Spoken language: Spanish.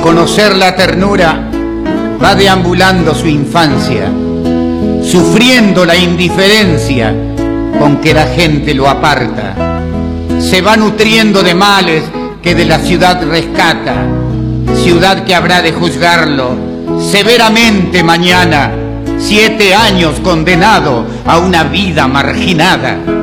conocer la ternura, va deambulando su infancia, sufriendo la indiferencia con que la gente lo aparta. Se va nutriendo de males que de la ciudad rescata, ciudad que habrá de juzgarlo severamente mañana, 7 años condenado a una vida marginada.